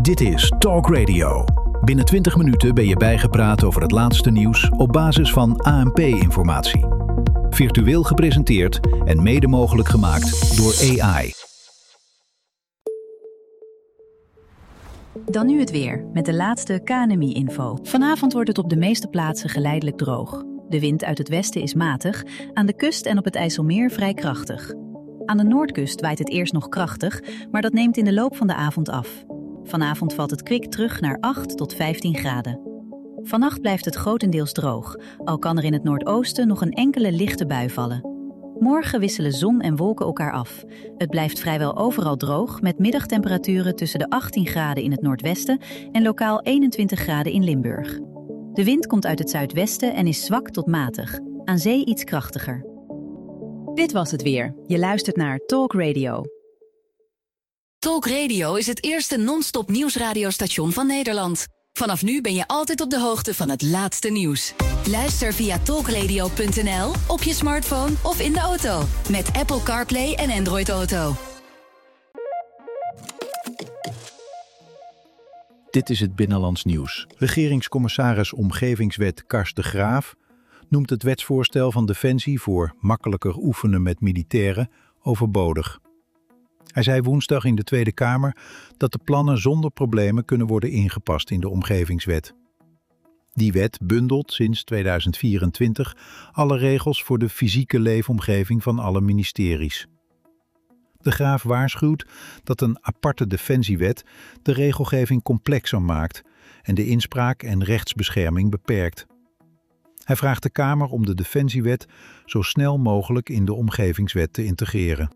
Dit is Talk Radio. Binnen 20 minuten ben je bijgepraat over het laatste nieuws op basis van ANP-informatie. Virtueel gepresenteerd en mede mogelijk gemaakt door AI. Dan nu het weer, met de laatste KNMI-info. Vanavond wordt het op de meeste plaatsen geleidelijk droog. De wind uit het westen is matig, aan de kust en op het IJsselmeer vrij krachtig. Aan de noordkust waait het eerst nog krachtig, maar dat neemt in de loop van de avond af. Vanavond valt het kwik terug naar 8 tot 15 graden. Vannacht blijft het grotendeels droog, al kan er in het noordoosten nog een enkele lichte bui vallen. Morgen wisselen zon en wolken elkaar af. Het blijft vrijwel overal droog, met middagtemperaturen tussen de 18 graden in het noordwesten en lokaal 21 graden in Limburg. De wind komt uit het zuidwesten en is zwak tot matig, aan zee iets krachtiger. Dit was het weer. Je luistert naar Talk Radio. Talk Radio is het eerste non-stop nieuwsradiostation van Nederland. Vanaf nu ben je altijd op de hoogte van het laatste nieuws. Luister via talkradio.nl, op je smartphone of in de auto. Met Apple CarPlay en Android Auto. Dit is het Binnenlands Nieuws. Regeringscommissaris Omgevingswet Kars de Graaf noemt het wetsvoorstel van Defensie voor makkelijker oefenen met militairen overbodig. Hij zei woensdag in de Tweede Kamer dat de plannen zonder problemen kunnen worden ingepast in de Omgevingswet. Die wet bundelt sinds 2024 alle regels voor de fysieke leefomgeving van alle ministeries. De Graaf waarschuwt dat een aparte defensiewet de regelgeving complexer maakt en de inspraak en rechtsbescherming beperkt. Hij vraagt de Kamer om de defensiewet zo snel mogelijk in de Omgevingswet te integreren.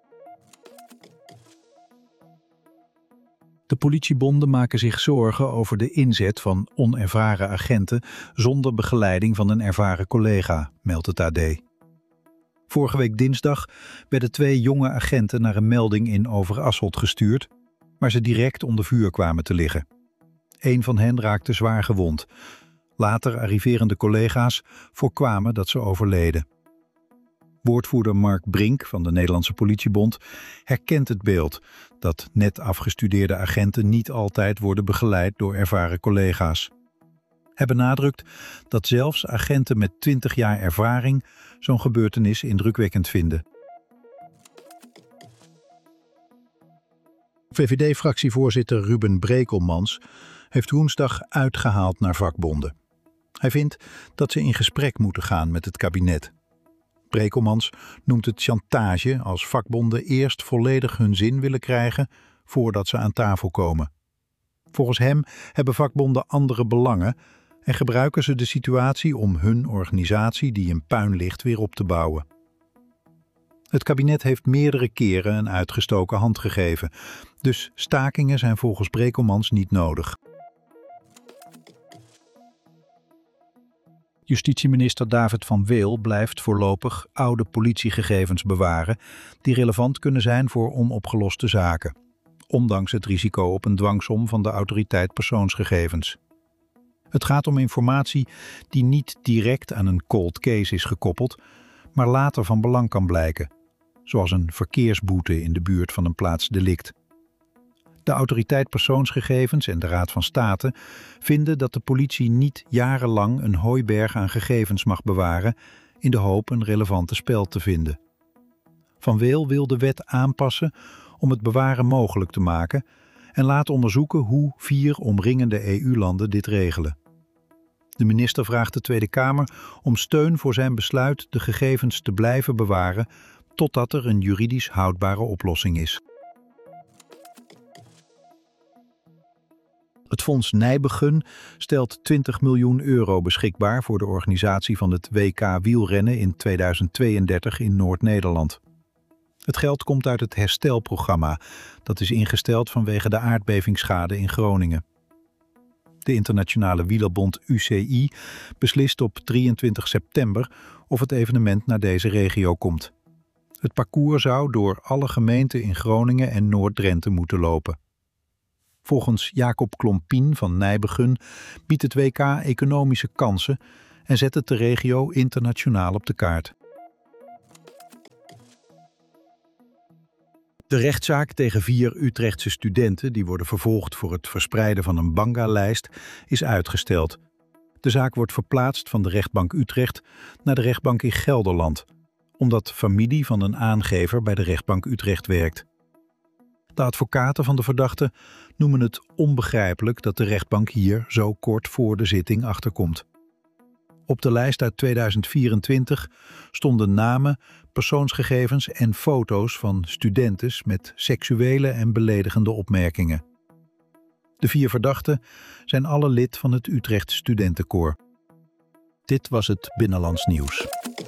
De politiebonden maken zich zorgen over de inzet van onervaren agenten zonder begeleiding van een ervaren collega, meldt het AD. Vorige week dinsdag werden 2 jonge agenten naar een melding in Overasselt gestuurd, waar ze direct onder vuur kwamen te liggen. 1 van hen raakte zwaar gewond. Later arriverende collega's voorkwamen dat ze overleden. Woordvoerder Mark Brink van de Nederlandse Politiebond herkent het beeld dat net afgestudeerde agenten niet altijd worden begeleid door ervaren collega's. Hij benadrukt dat zelfs agenten met 20 jaar ervaring zo'n gebeurtenis indrukwekkend vinden. VVD-fractievoorzitter Ruben Brekelmans heeft woensdag uitgehaald naar vakbonden. Hij vindt dat ze in gesprek moeten gaan met het kabinet. Brekelmans noemt het chantage als vakbonden eerst volledig hun zin willen krijgen voordat ze aan tafel komen. Volgens hem hebben vakbonden andere belangen en gebruiken ze de situatie om hun organisatie die in puin ligt weer op te bouwen. Het kabinet heeft meerdere keren een uitgestoken hand gegeven, dus stakingen zijn volgens Brekelmans niet nodig. Justitieminister David van Weel blijft voorlopig oude politiegegevens bewaren die relevant kunnen zijn voor onopgeloste zaken, ondanks het risico op een dwangsom van de Autoriteit Persoonsgegevens. Het gaat om informatie die niet direct aan een cold case is gekoppeld, maar later van belang kan blijken, zoals een verkeersboete in de buurt van een plaatsdelict. De Autoriteit Persoonsgegevens en de Raad van State vinden dat de politie niet jarenlang een hooiberg aan gegevens mag bewaren in de hoop een relevante speld te vinden. Van Weel wil de wet aanpassen om het bewaren mogelijk te maken en laat onderzoeken hoe 4 omringende EU-landen dit regelen. De minister vraagt de Tweede Kamer om steun voor zijn besluit de gegevens te blijven bewaren totdat er een juridisch houdbare oplossing is. Het Fonds Nijbegun stelt €20 miljoen beschikbaar voor de organisatie van het WK wielrennen in 2032 in Noord-Nederland. Het geld komt uit het herstelprogramma dat is ingesteld vanwege de aardbevingsschade in Groningen. De internationale wielerbond UCI beslist op 23 september of het evenement naar deze regio komt. Het parcours zou door alle gemeenten in Groningen en Noord-Drenthe moeten lopen. Volgens Jacob Klompien van Nijbegun biedt het WK economische kansen en zet het de regio internationaal op de kaart. De rechtszaak tegen 4 Utrechtse studenten die worden vervolgd voor het verspreiden van een Banga-lijst is uitgesteld. De zaak wordt verplaatst van de rechtbank Utrecht naar de rechtbank in Gelderland, omdat familie van een aangever bij de rechtbank Utrecht werkt. De advocaten van de verdachte noemen het onbegrijpelijk dat de rechtbank hier zo kort voor de zitting achterkomt. Op de lijst uit 2024 stonden namen, persoonsgegevens en foto's van studentes met seksuele en beledigende opmerkingen. De 4 verdachten zijn alle lid van het Utrecht Studentenkoor. Dit was het Binnenlands Nieuws.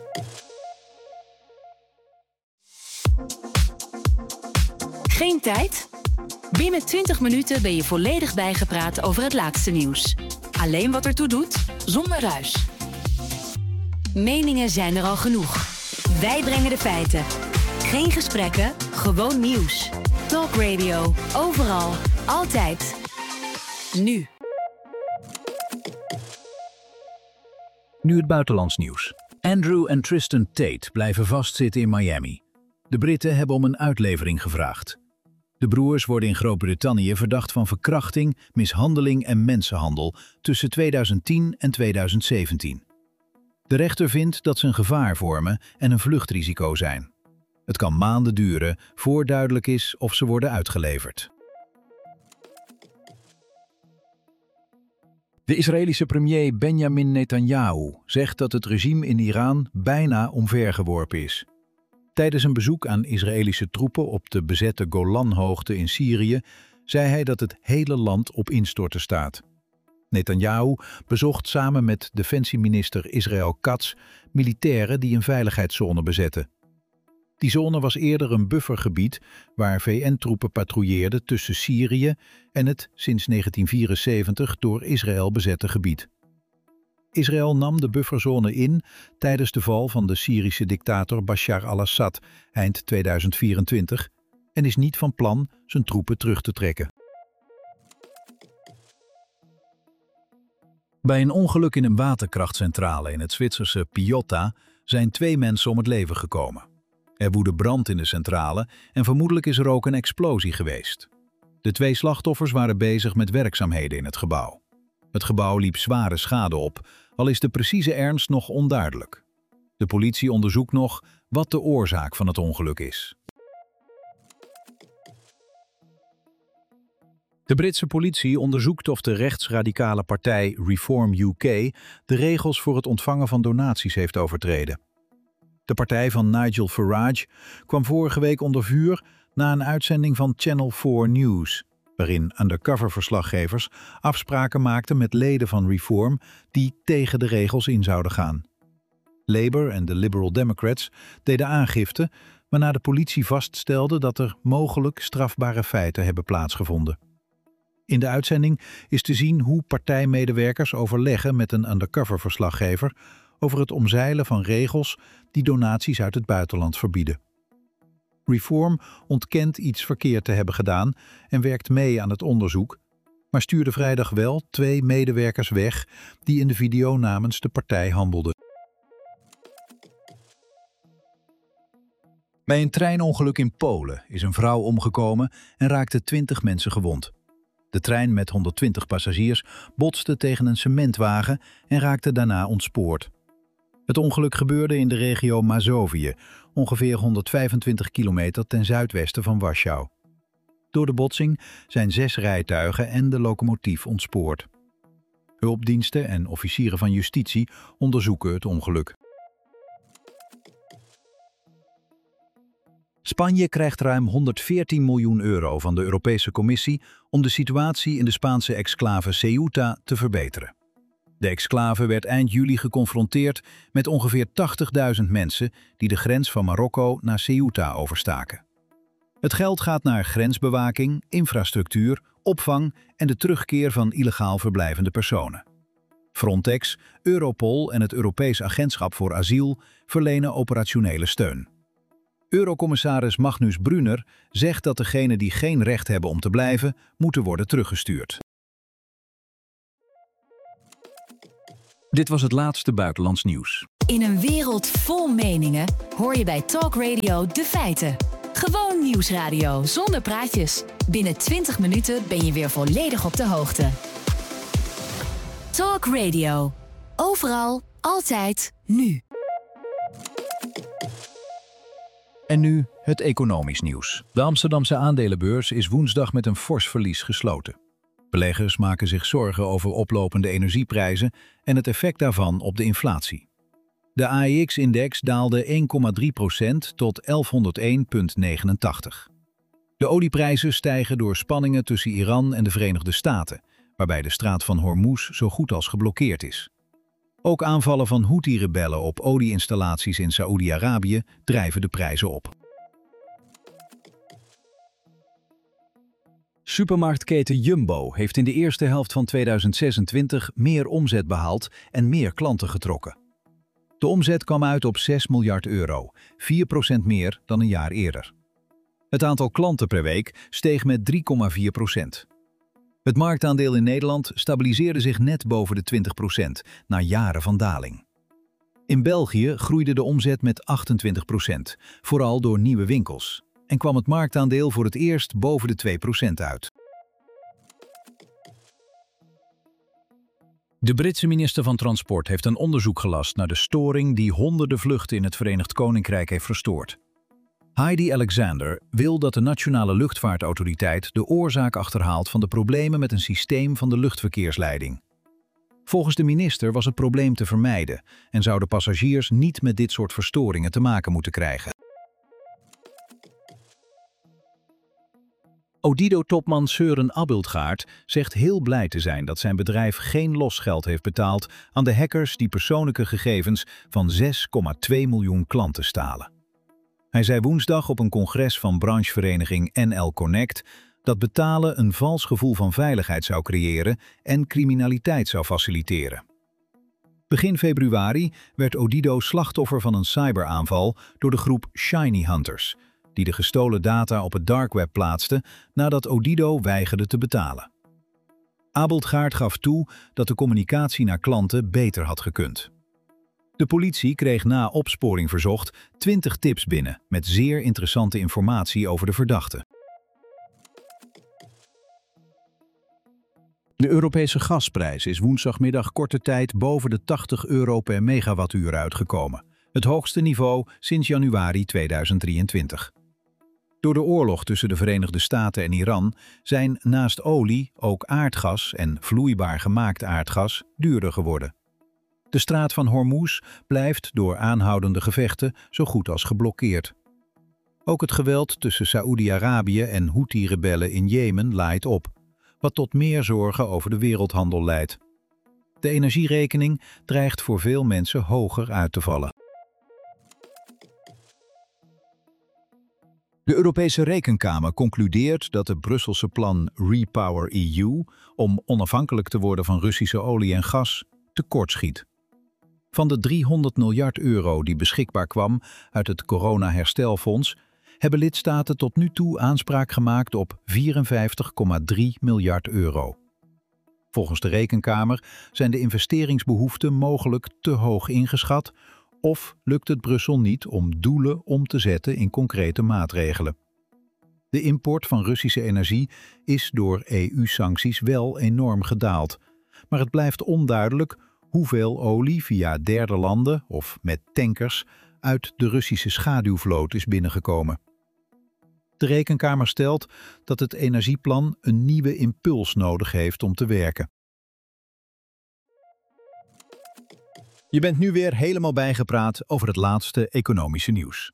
Geen tijd? Binnen 20 minuten ben je volledig bijgepraat over het laatste nieuws. Alleen wat ertoe doet, zonder ruis. Meningen zijn er al genoeg. Wij brengen de feiten. Geen gesprekken, gewoon nieuws. Talk Radio, overal, altijd. Nu. Nu het buitenlands nieuws. Andrew en Tristan Tate blijven vastzitten in Miami. De Britten hebben om een uitlevering gevraagd. De broers worden in Groot-Brittannië verdacht van verkrachting, mishandeling en mensenhandel tussen 2010 en 2017. De rechter vindt dat ze een gevaar vormen en een vluchtrisico zijn. Het kan maanden duren voor duidelijk is of ze worden uitgeleverd. De Israëlische premier Benjamin Netanyahu zegt dat het regime in Iran bijna omvergeworpen is. Tijdens een bezoek aan Israëlische troepen op de bezette Golanhoogte in Syrië zei hij dat het hele land op instorten staat. Netanyahu bezocht samen met defensieminister Israel Katz militairen die een veiligheidszone bezetten. Die zone was eerder een buffergebied waar VN-troepen patrouilleerden tussen Syrië en het sinds 1974 door Israël bezette gebied. Israël nam de bufferzone in tijdens de val van de Syrische dictator Bashar al-Assad eind 2024 en is niet van plan zijn troepen terug te trekken. Bij een ongeluk in een waterkrachtcentrale in het Zwitserse Piotta zijn 2 mensen om het leven gekomen. Er woedde brand in de centrale en vermoedelijk is er ook een explosie geweest. De 2 slachtoffers waren bezig met werkzaamheden in het gebouw. Het gebouw liep zware schade op, al is de precieze ernst nog onduidelijk. De politie onderzoekt nog wat de oorzaak van het ongeluk is. De Britse politie onderzoekt of de rechtsradicale partij Reform UK de regels voor het ontvangen van donaties heeft overtreden. De partij van Nigel Farage kwam vorige week onder vuur na een uitzending van Channel 4 News, waarin undercover-verslaggevers afspraken maakten met leden van Reform die tegen de regels in zouden gaan. Labour en de Liberal Democrats deden aangifte, waarna de politie vaststelde dat er mogelijk strafbare feiten hebben plaatsgevonden. In de uitzending is te zien hoe partijmedewerkers overleggen met een undercover-verslaggever over het omzeilen van regels die donaties uit het buitenland verbieden. Reform ontkent iets verkeerd te hebben gedaan en werkt mee aan het onderzoek, maar stuurde vrijdag wel 2 medewerkers weg die in de video namens de partij handelden. Bij een treinongeluk in Polen is een vrouw omgekomen en raakten 20 mensen gewond. De trein met 120 passagiers botste tegen een cementwagen en raakte daarna ontspoord. Het ongeluk gebeurde in de regio Mazowië, ongeveer 125 kilometer ten zuidwesten van Warschau. Door de botsing zijn 6 rijtuigen en de locomotief ontspoord. Hulpdiensten en officieren van justitie onderzoeken het ongeluk. Spanje krijgt ruim 114 miljoen euro van de Europese Commissie om de situatie in de Spaanse exclave Ceuta te verbeteren. De exclave werd eind juli geconfronteerd met ongeveer 80.000 mensen die de grens van Marokko naar Ceuta overstaken. Het geld gaat naar grensbewaking, infrastructuur, opvang en de terugkeer van illegaal verblijvende personen. Frontex, Europol en het Europees Agentschap voor Asiel verlenen operationele steun. Eurocommissaris Magnus Brunner zegt dat degenen die geen recht hebben om te blijven, moeten worden teruggestuurd. Dit was het laatste buitenlands nieuws. In een wereld vol meningen hoor je bij Talk Radio de feiten. Gewoon nieuwsradio zonder praatjes. Binnen 20 minuten ben je weer volledig op de hoogte. Talk Radio. Overal, altijd, nu. En nu het economisch nieuws. De Amsterdamse aandelenbeurs is woensdag met een fors verlies gesloten. Beleggers maken zich zorgen over oplopende energieprijzen en het effect daarvan op de inflatie. De AEX-index daalde 1,3% tot 1101,89. De olieprijzen stijgen door spanningen tussen Iran en de Verenigde Staten, waarbij de straat van Hormuz zo goed als geblokkeerd is. Ook aanvallen van Houthi-rebellen op olieinstallaties in Saoedi-Arabië drijven de prijzen op. Supermarktketen Jumbo heeft in de eerste helft van 2026 meer omzet behaald en meer klanten getrokken. De omzet kwam uit op 6 miljard euro, 4% meer dan een jaar eerder. Het aantal klanten per week steeg met 3,4%. Het marktaandeel in Nederland stabiliseerde zich net boven de 20% na jaren van daling. In België groeide de omzet met 28%, vooral door nieuwe winkels, en kwam het marktaandeel voor het eerst boven de 2% uit. De Britse minister van Transport heeft een onderzoek gelast naar de storing die honderden vluchten in het Verenigd Koninkrijk heeft verstoord. Heidi Alexander wil dat de Nationale Luchtvaartautoriteit de oorzaak achterhaalt van de problemen met een systeem van de luchtverkeersleiding. Volgens de minister was het probleem te vermijden en zouden passagiers niet met dit soort verstoringen te maken moeten krijgen. Odido-topman Søren Abildgaard zegt heel blij te zijn dat zijn bedrijf geen losgeld heeft betaald aan de hackers die persoonlijke gegevens van 6,2 miljoen klanten stalen. Hij zei woensdag op een congres van branchevereniging NL Connect dat betalen een vals gevoel van veiligheid zou creëren en criminaliteit zou faciliteren. Begin februari werd Odido slachtoffer van een cyberaanval door de groep Shiny Hunters, die de gestolen data op het dark web plaatste nadat Odido weigerde te betalen. Abildgaard gaf toe dat de communicatie naar klanten beter had gekund. De politie kreeg na opsporing verzocht 20 tips binnen met zeer interessante informatie over de verdachte. De Europese gasprijs is woensdagmiddag korte tijd boven de €80 per megawattuur uitgekomen. Het hoogste niveau sinds januari 2023. Door de oorlog tussen de Verenigde Staten en Iran zijn naast olie ook aardgas en vloeibaar gemaakt aardgas duurder geworden. De straat van Hormuz blijft door aanhoudende gevechten zo goed als geblokkeerd. Ook het geweld tussen Saoedi-Arabië en Houthi-rebellen in Jemen laait op, wat tot meer zorgen over de wereldhandel leidt. De energierekening dreigt voor veel mensen hoger uit te vallen. De Europese Rekenkamer concludeert dat het Brusselse plan REPowerEU om onafhankelijk te worden van Russische olie en gas tekortschiet. Van de 300 miljard euro die beschikbaar kwam uit het corona-herstelfonds, hebben lidstaten tot nu toe aanspraak gemaakt op 54,3 miljard euro. Volgens de Rekenkamer zijn de investeringsbehoeften mogelijk te hoog ingeschat of lukt het Brussel niet om doelen om te zetten in concrete maatregelen. De import van Russische energie is door EU-sancties wel enorm gedaald, maar het blijft onduidelijk hoeveel olie via derde landen of met tankers uit de Russische schaduwvloot is binnengekomen. De Rekenkamer stelt dat het energieplan een nieuwe impuls nodig heeft om te werken. Je bent nu weer helemaal bijgepraat over het laatste economische nieuws.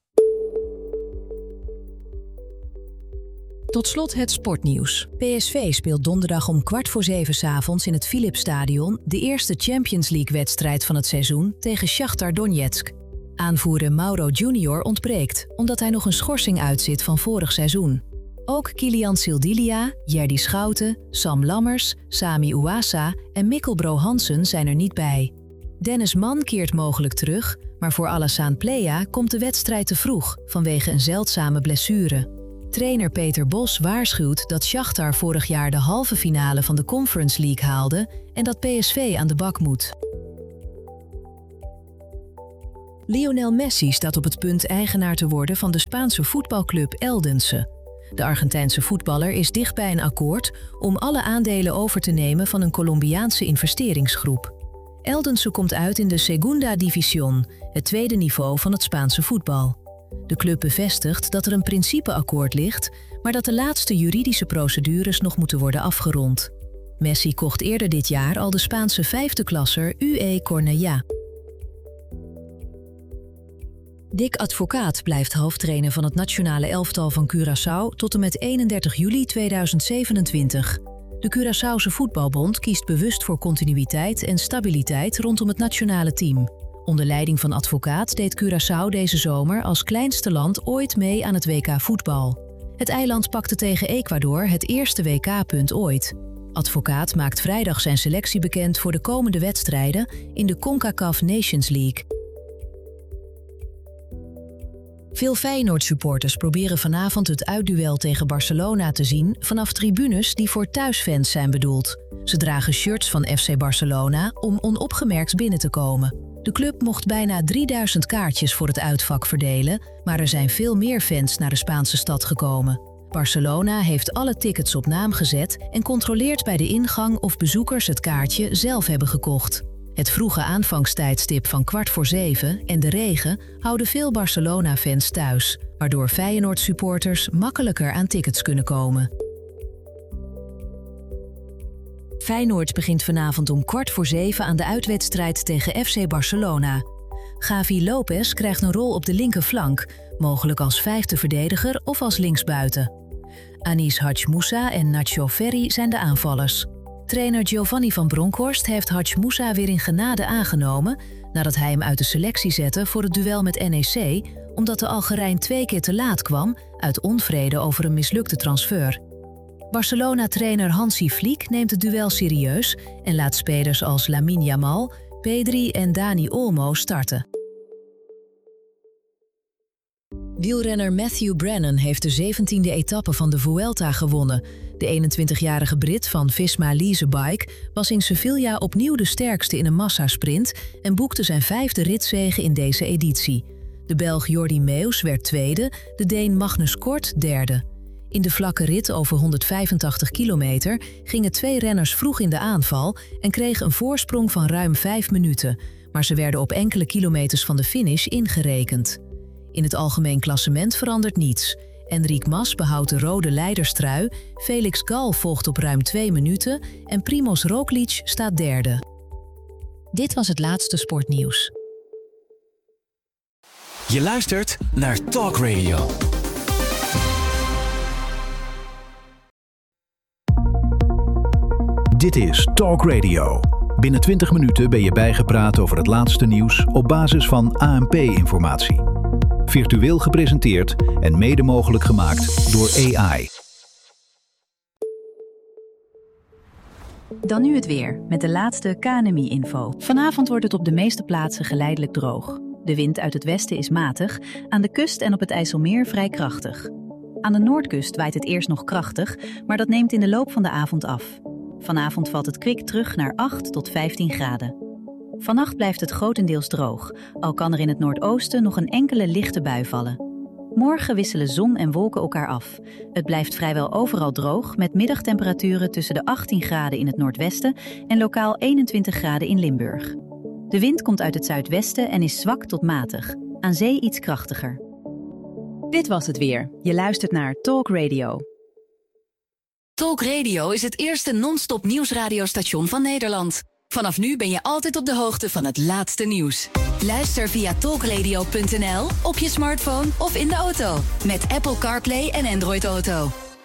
Tot slot het sportnieuws. PSV speelt donderdag om 6:15 'avonds in het Philipsstadion de eerste Champions League-wedstrijd van het seizoen tegen Shakhtar Donetsk. Aanvoerder Mauro Junior ontbreekt, omdat hij nog een schorsing uitzit van vorig seizoen. Ook Kylian Sildilia, Jerdy Schouten, Sam Lammers, Sami Ouassa en Mikkel Bro Hansen zijn er niet bij. Dennis Mann keert mogelijk terug, maar voor Alassane Plea komt de wedstrijd te vroeg vanwege een zeldzame blessure. Trainer Peter Bos waarschuwt dat Shakhtar vorig jaar de halve finale van de Conference League haalde en dat PSV aan de bak moet. Lionel Messi staat op het punt eigenaar te worden van de Spaanse voetbalclub Eldense. De Argentijnse voetballer is dicht bij een akkoord om alle aandelen over te nemen van een Colombiaanse investeringsgroep. Eldense komt uit in de Segunda División, het tweede niveau van het Spaanse voetbal. De club bevestigt dat er een principeakkoord ligt, maar dat de laatste juridische procedures nog moeten worden afgerond. Messi kocht eerder dit jaar al de Spaanse vijfde klasser UE Cornellà. Dick Advocaat blijft hoofdtrainer van het nationale elftal van Curaçao tot en met 31 juli 2027. De Curaçaose Voetbalbond kiest bewust voor continuïteit en stabiliteit rondom het nationale team. Onder leiding van Advocaat deed Curaçao deze zomer als kleinste land ooit mee aan het WK voetbal. Het eiland pakte tegen Ecuador het eerste WK-punt ooit. Advocaat maakt vrijdag zijn selectie bekend voor de komende wedstrijden in de CONCACAF Nations League. Veel Feyenoord-supporters proberen vanavond het uitduel tegen Barcelona te zien vanaf tribunes die voor thuisfans zijn bedoeld. Ze dragen shirts van FC Barcelona om onopgemerkt binnen te komen. De club mocht bijna 3000 kaartjes voor het uitvak verdelen, maar er zijn veel meer fans naar de Spaanse stad gekomen. Barcelona heeft alle tickets op naam gezet en controleert bij de ingang of bezoekers het kaartje zelf hebben gekocht. Het vroege aanvangstijdstip van 6:15 en de regen houden veel Barcelona-fans thuis, waardoor Feyenoord-supporters makkelijker aan tickets kunnen komen. Feyenoord begint vanavond om 6:15 aan de uitwedstrijd tegen FC Barcelona. Gavi Lopez krijgt een rol op de linkerflank, mogelijk als vijfde verdediger of als linksbuiten. Anis Hadj Moussa en Nacho Ferri zijn de aanvallers. Trainer Giovanni van Bronckhorst heeft Hadj Moussa weer in genade aangenomen nadat hij hem uit de selectie zette voor het duel met NEC, omdat de Algerijn 2 keer te laat kwam uit onvrede over een mislukte transfer. Barcelona-trainer Hansi Flick neemt het duel serieus en laat spelers als Lamine Yamal, Pedri en Dani Olmo starten. Wielrenner Matthew Brennan heeft de 17e etappe van de Vuelta gewonnen. De 21-jarige Brit van Visma Lease Bike was in Sevilla opnieuw de sterkste in een massasprint en boekte zijn 5e ritzege in deze editie. De Belg Jordi Meeus werd tweede, de Deen Magnus Kort derde. In de vlakke rit over 185 kilometer gingen 2 renners vroeg in de aanval en kregen een voorsprong van ruim 5 minuten, maar ze werden op enkele kilometers van de finish ingerekend. In het algemeen klassement verandert niets. Enric Mas behoudt de rode leiderstrui, Felix Gal volgt op ruim 2 minuten en Primož Roglič staat derde. Dit was het laatste sportnieuws. Je luistert naar Talk Radio. Dit is Talk Radio. Binnen 20 minuten ben je bijgepraat over het laatste nieuws op basis van ANP-informatie. Virtueel gepresenteerd en mede mogelijk gemaakt door AI. Dan nu het weer, met de laatste KNMI-info. Vanavond wordt het op de meeste plaatsen geleidelijk droog. De wind uit het westen is matig, aan de kust en op het IJsselmeer vrij krachtig. Aan de noordkust waait het eerst nog krachtig, maar dat neemt in de loop van de avond af. Vanavond valt het kwik terug naar 8 tot 15 graden. Vannacht blijft het grotendeels droog, al kan er in het noordoosten nog een enkele lichte bui vallen. Morgen wisselen zon en wolken elkaar af. Het blijft vrijwel overal droog, met middagtemperaturen tussen de 18 graden in het noordwesten en lokaal 21 graden in Limburg. De wind komt uit het zuidwesten en is zwak tot matig, aan zee iets krachtiger. Dit was het weer. Je luistert naar Talk Radio. Talk Radio is het eerste non-stop nieuwsradiostation van Nederland. Vanaf nu ben je altijd op de hoogte van het laatste nieuws. Luister via talkradio.nl, op je smartphone of in de auto. Met Apple CarPlay en Android Auto.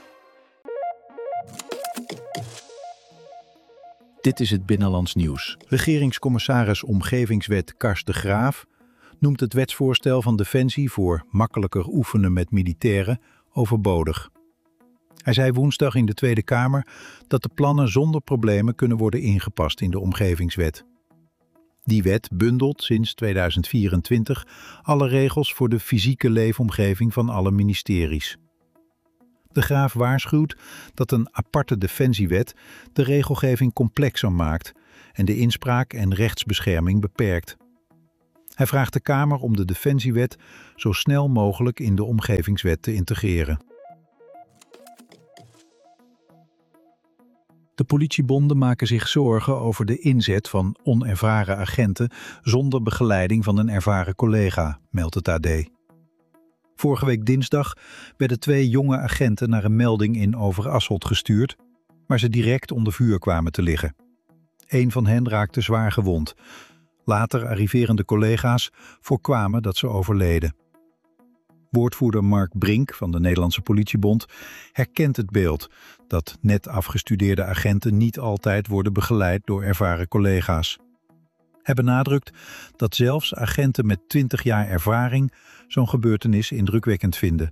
Dit is het Binnenlands Nieuws. Regeringscommissaris Omgevingswet Kars de Graaf noemt het wetsvoorstel van Defensie voor makkelijker oefenen met militairen overbodig. Hij zei woensdag in de Tweede Kamer dat de plannen zonder problemen kunnen worden ingepast in de Omgevingswet. Die wet bundelt sinds 2024 alle regels voor de fysieke leefomgeving van alle ministeries. De Graaf waarschuwt dat een aparte defensiewet de regelgeving complexer maakt en de inspraak en rechtsbescherming beperkt. Hij vraagt de Kamer om de Defensiewet zo snel mogelijk in de Omgevingswet te integreren. De politiebonden maken zich zorgen over de inzet van onervaren agenten zonder begeleiding van een ervaren collega, meldt het AD. Vorige week dinsdag werden 2 jonge agenten naar een melding in Overasselt gestuurd, waar ze direct onder vuur kwamen te liggen. 1 van hen raakte zwaar gewond. Later arriverende collega's voorkwamen dat ze overleden. Woordvoerder Mark Brink van de Nederlandse Politiebond herkent het beeld dat net afgestudeerde agenten niet altijd worden begeleid door ervaren collega's. Hij benadrukt dat zelfs agenten met 20 jaar ervaring zo'n gebeurtenis indrukwekkend vinden.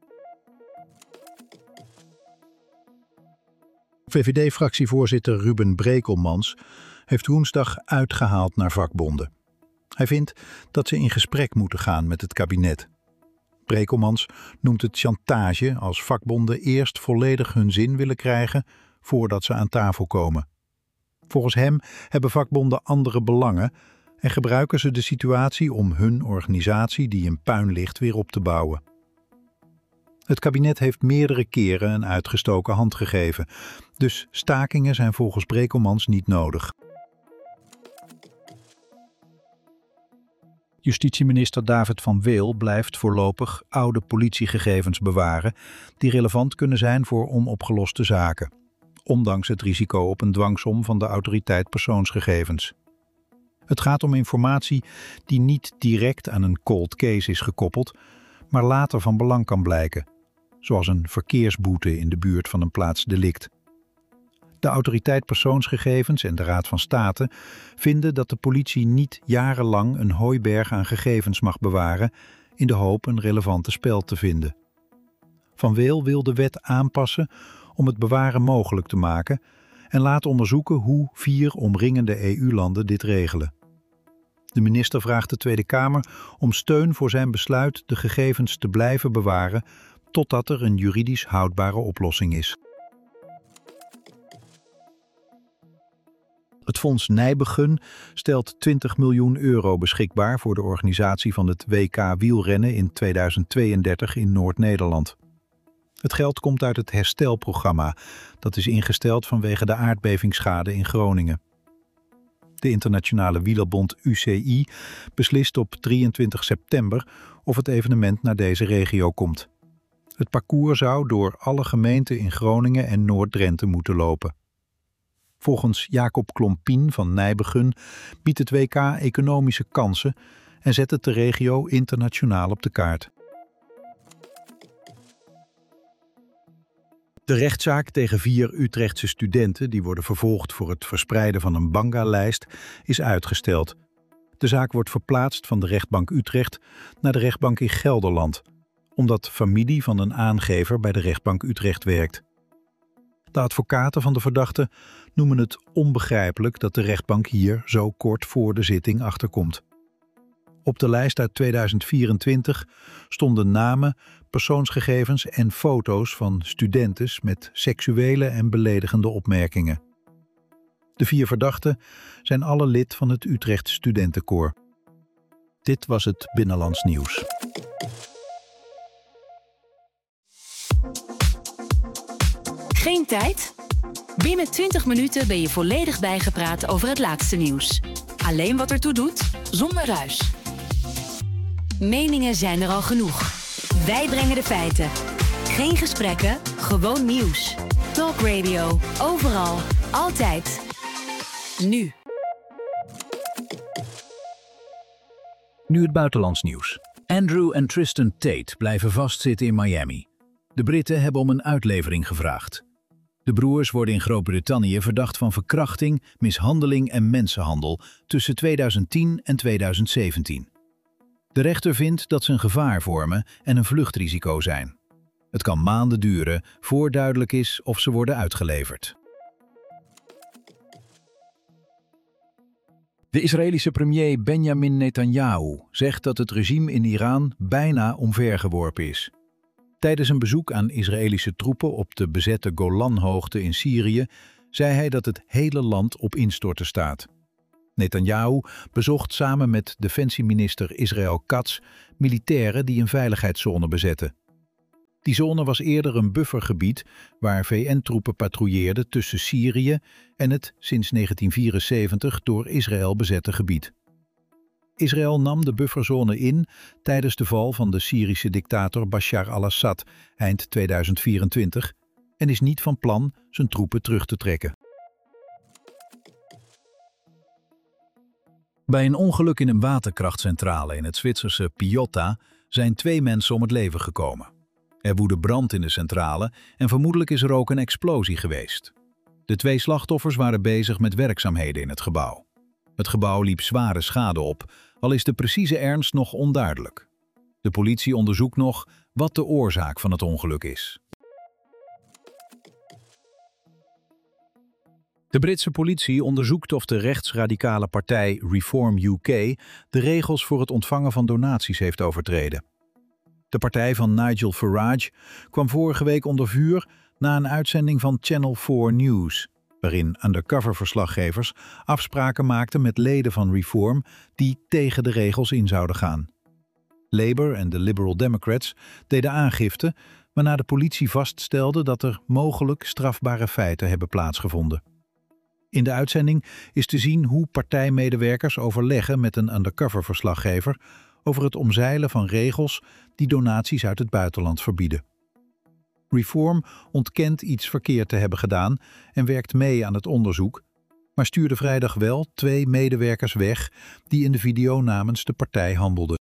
VVD-fractievoorzitter Ruben Brekelmans heeft woensdag uitgehaald naar vakbonden. Hij vindt dat ze in gesprek moeten gaan met het kabinet. Brekelmans noemt het chantage als vakbonden eerst volledig hun zin willen krijgen voordat ze aan tafel komen. Volgens hem hebben vakbonden andere belangen en gebruiken ze de situatie om hun organisatie die in puin ligt weer op te bouwen. Het kabinet heeft meerdere keren een uitgestoken hand gegeven, dus stakingen zijn volgens Brekelmans niet nodig. Justitieminister David van Weel blijft voorlopig oude politiegegevens bewaren die relevant kunnen zijn voor onopgeloste zaken, ondanks het risico op een dwangsom van de Autoriteit Persoonsgegevens. Het gaat om informatie die niet direct aan een cold case is gekoppeld, maar later van belang kan blijken, zoals een verkeersboete in de buurt van een plaatsdelict. De Autoriteit Persoonsgegevens en de Raad van State vinden dat de politie niet jarenlang een hooiberg aan gegevens mag bewaren in de hoop een relevante speld te vinden. Van Weel wil de wet aanpassen om het bewaren mogelijk te maken en laat onderzoeken hoe 4 omringende EU-landen dit regelen. De minister vraagt de Tweede Kamer om steun voor zijn besluit de gegevens te blijven bewaren totdat er een juridisch houdbare oplossing is. Het Fonds Nijbegun stelt €20 miljoen beschikbaar voor de organisatie van het WK wielrennen in 2032 in Noord-Nederland. Het geld komt uit het herstelprogramma dat is ingesteld vanwege de aardbevingsschade in Groningen. De internationale wielerbond UCI beslist op 23 september of het evenement naar deze regio komt. Het parcours zou door alle gemeenten in Groningen en Noord-Drenthe moeten lopen. Volgens Jacob Klompien van Nijbegun biedt het WK economische kansen en zet het de regio internationaal op de kaart. De rechtszaak tegen 4 Utrechtse studenten die worden vervolgd voor het verspreiden van een Banga-lijst is uitgesteld. De zaak wordt verplaatst van de rechtbank Utrecht naar de rechtbank in Gelderland, omdat familie van een aangever bij de rechtbank Utrecht werkt. De advocaten van de verdachte noemen het onbegrijpelijk dat de rechtbank hier zo kort voor de zitting achterkomt. Op de lijst uit 2024 stonden namen, persoonsgegevens en foto's van studentes met seksuele en beledigende opmerkingen. De 4 verdachten zijn alle lid van het Utrecht Studentenkoor. Dit was het Binnenlands Nieuws. Geen tijd? Binnen 20 minuten ben je volledig bijgepraat over het laatste nieuws. Alleen wat ertoe doet, zonder ruis. Meningen zijn er al genoeg. Wij brengen de feiten. Geen gesprekken, gewoon nieuws. Talk Radio, overal, altijd. Nu. Nu het buitenlands nieuws. Andrew en Tristan Tate blijven vastzitten in Miami. De Britten hebben om een uitlevering gevraagd. De broers worden in Groot-Brittannië verdacht van verkrachting, mishandeling en mensenhandel tussen 2010 en 2017. De rechter vindt dat ze een gevaar vormen en een vluchtrisico zijn. Het kan maanden duren voor duidelijk is of ze worden uitgeleverd. De Israëlische premier Benjamin Netanyahu zegt dat het regime in Iran bijna omvergeworpen is. Tijdens een bezoek aan Israëlische troepen op de bezette Golanhoogte in Syrië zei hij dat het hele land op instorten staat. Netanyahu bezocht samen met defensieminister Israel Katz militairen die een veiligheidszone bezetten. Die zone was eerder een buffergebied waar VN-troepen patrouilleerden tussen Syrië en het sinds 1974 door Israël bezette gebied. Israël nam de bufferzone in tijdens de val van de Syrische dictator Bashar al-Assad eind 2024 en is niet van plan zijn troepen terug te trekken. Bij een ongeluk in een waterkrachtcentrale in het Zwitserse Piotta zijn 2 mensen om het leven gekomen. Er woedde brand in de centrale en vermoedelijk is er ook een explosie geweest. De 2 slachtoffers waren bezig met werkzaamheden in het gebouw. Het gebouw liep zware schade op, al is de precieze ernst nog onduidelijk. De politie onderzoekt nog wat de oorzaak van het ongeluk is. De Britse politie onderzoekt of de rechtsradicale partij Reform UK de regels voor het ontvangen van donaties heeft overtreden. De partij van Nigel Farage kwam vorige week onder vuur na een uitzending van Channel 4 News, waarin undercover-verslaggevers afspraken maakten met leden van Reform die tegen de regels in zouden gaan. Labour en de Liberal Democrats deden aangifte, waarna de politie vaststelde dat er mogelijk strafbare feiten hebben plaatsgevonden. In de uitzending is te zien hoe partijmedewerkers overleggen met een undercover-verslaggever over het omzeilen van regels die donaties uit het buitenland verbieden. Reform ontkent iets verkeerd te hebben gedaan en werkt mee aan het onderzoek, maar stuurde vrijdag wel 2 medewerkers weg die in de video namens de partij handelden.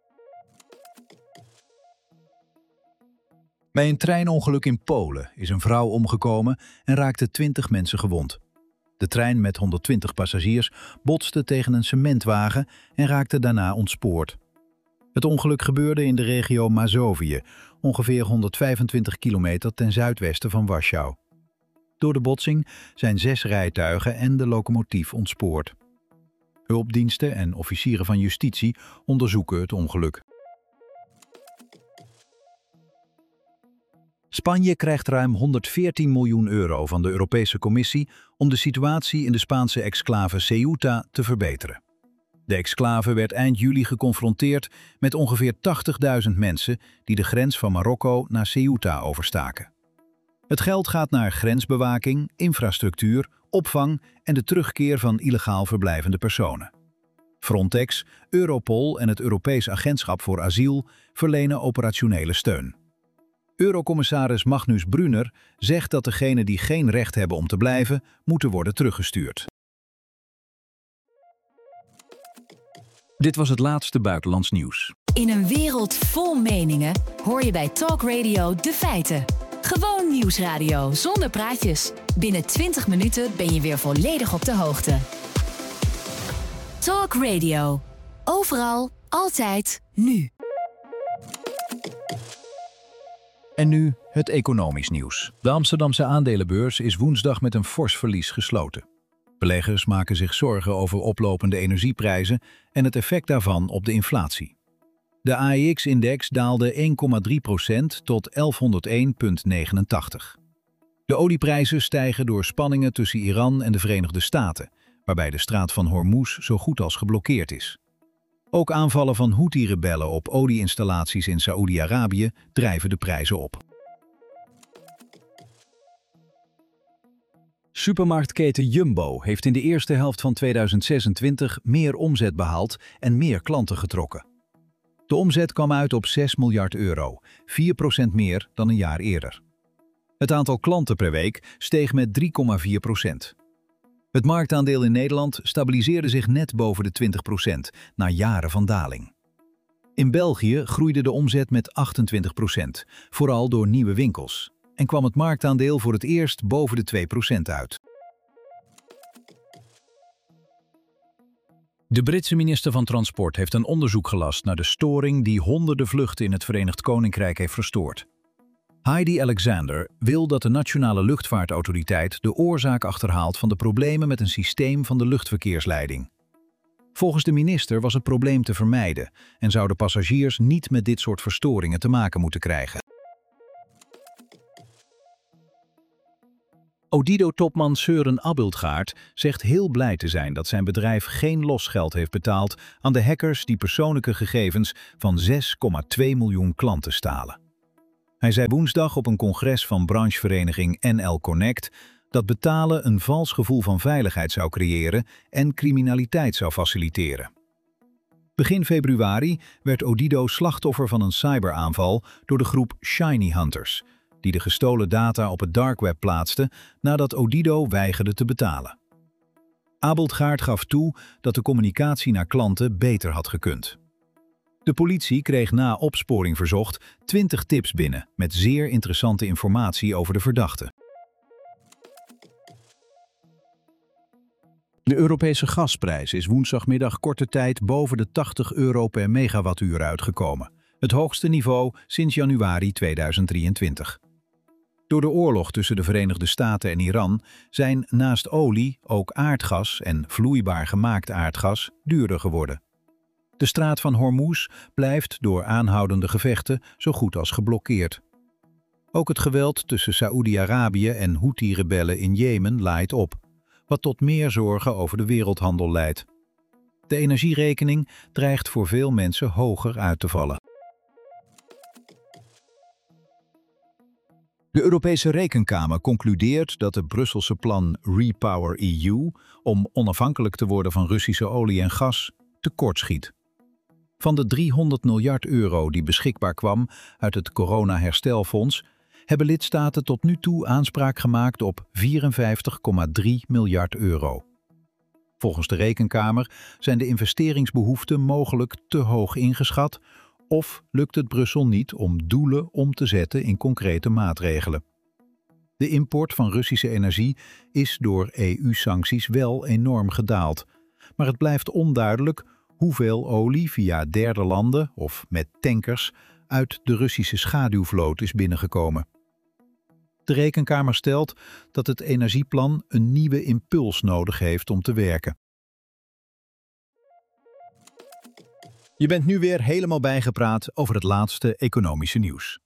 Bij een treinongeluk in Polen is een vrouw omgekomen en raakten 20 mensen gewond. De trein met 120 passagiers botste tegen een cementwagen en raakte daarna ontspoord. Het ongeluk gebeurde in de regio Mazowië, ongeveer 125 kilometer ten zuidwesten van Warschau. Door de botsing zijn 6 rijtuigen en de locomotief ontspoord. Hulpdiensten en officieren van justitie onderzoeken het ongeluk. Spanje krijgt ruim 114 miljoen euro van de Europese Commissie om de situatie in de Spaanse exclave Ceuta te verbeteren. De exclave werd eind juli geconfronteerd met ongeveer 80.000 mensen die de grens van Marokko naar Ceuta overstaken. Het geld gaat naar grensbewaking, infrastructuur, opvang en de terugkeer van illegaal verblijvende personen. Frontex, Europol en het Europees Agentschap voor Asiel verlenen operationele steun. Eurocommissaris Magnus Brunner zegt dat degenen die geen recht hebben om te blijven, moeten worden teruggestuurd. Dit was het laatste buitenlands nieuws. In een wereld vol meningen hoor je bij Talk Radio de feiten. Gewoon nieuwsradio zonder praatjes. Binnen 20 minuten ben je weer volledig op de hoogte. Talk Radio. Overal, altijd, nu. En nu het economisch nieuws. De Amsterdamse aandelenbeurs is woensdag met een fors verlies gesloten. Beleggers maken zich zorgen over oplopende energieprijzen en het effect daarvan op de inflatie. De AEX-index daalde 1,3% tot 1101,89. De olieprijzen stijgen door spanningen tussen Iran en de Verenigde Staten, waarbij de straat van Hormuz zo goed als geblokkeerd is. Ook aanvallen van Houthi-rebellen op olieinstallaties in Saoedi-Arabië drijven de prijzen op. Supermarktketen Jumbo heeft in de eerste helft van 2026 meer omzet behaald en meer klanten getrokken. De omzet kwam uit op 6 miljard euro, 4% meer dan een jaar eerder. Het aantal klanten per week steeg met 3,4%. Het marktaandeel in Nederland stabiliseerde zich net boven de 20% na jaren van daling. In België groeide de omzet met 28%, vooral door nieuwe winkels, en kwam het marktaandeel voor het eerst boven de 2% uit. De Britse minister van Transport heeft een onderzoek gelast naar de storing die honderden vluchten in het Verenigd Koninkrijk heeft verstoord. Heidi Alexander wil dat de Nationale Luchtvaartautoriteit de oorzaak achterhaalt van de problemen met een systeem van de luchtverkeersleiding. Volgens de minister was het probleem te vermijden en zouden passagiers niet met dit soort verstoringen te maken moeten krijgen. Odido-topman Søren Abildgaard zegt heel blij te zijn dat zijn bedrijf geen losgeld heeft betaald aan de hackers die persoonlijke gegevens van 6,2 miljoen klanten stalen. Hij zei woensdag op een congres van branchevereniging NL Connect dat betalen een vals gevoel van veiligheid zou creëren en criminaliteit zou faciliteren. Begin februari werd Odido slachtoffer van een cyberaanval door de groep Shiny Hunters, die de gestolen data op het dark web plaatste nadat Odido weigerde te betalen. Abildgaard gaf toe dat de communicatie naar klanten beter had gekund. De politie kreeg na opsporing verzocht 20 tips binnen met zeer interessante informatie over de verdachte. De Europese gasprijs is woensdagmiddag korte tijd boven de €80 per megawattuur uitgekomen. Het hoogste niveau sinds januari 2023. Door de oorlog tussen de Verenigde Staten en Iran zijn naast olie ook aardgas en vloeibaar gemaakt aardgas duurder geworden. De straat van Hormuz blijft door aanhoudende gevechten zo goed als geblokkeerd. Ook het geweld tussen Saoedi-Arabië en Houthi-rebellen in Jemen laait op, wat tot meer zorgen over de wereldhandel leidt. De energierekening dreigt voor veel mensen hoger uit te vallen. De Europese Rekenkamer concludeert dat het Brusselse plan Repower EU om onafhankelijk te worden van Russische olie en gas tekortschiet. Van de €300 miljard die beschikbaar kwam uit het corona-herstelfonds hebben lidstaten tot nu toe aanspraak gemaakt op €54,3 miljard. Volgens de Rekenkamer zijn de investeringsbehoeften mogelijk te hoog ingeschat of lukt het Brussel niet om doelen om te zetten in concrete maatregelen. De import van Russische energie is door EU-sancties wel enorm gedaald, maar het blijft onduidelijk hoeveel olie via derde landen of met tankers uit de Russische schaduwvloot is binnengekomen. De Rekenkamer stelt dat het energieplan een nieuwe impuls nodig heeft om te werken. Je bent nu weer helemaal bijgepraat over het laatste economische nieuws.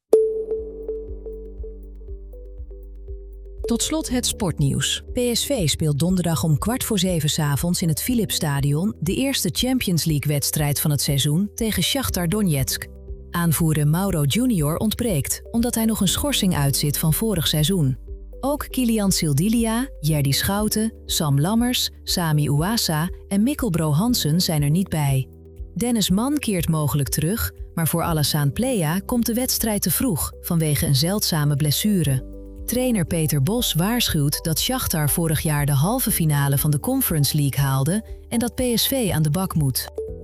Tot slot het sportnieuws. PSV speelt donderdag om 6:15 'avonds in het Philipsstadion de eerste Champions League-wedstrijd van het seizoen tegen Shakhtar Donetsk. Aanvoerder Mauro Junior ontbreekt, omdat hij nog een schorsing uitzit van vorig seizoen. Ook Kilian Sildilia, Jerdy Schouten, Sam Lammers, Sami Ouassa en Mikkel Bro Hansen zijn er niet bij. Dennis Mann keert mogelijk terug, maar voor Alassane Plea komt de wedstrijd te vroeg vanwege een zeldzame blessure. Trainer Peter Bos waarschuwt dat Shakhtar vorig jaar de halve finale van de Conference League haalde en dat PSV aan de bak moet.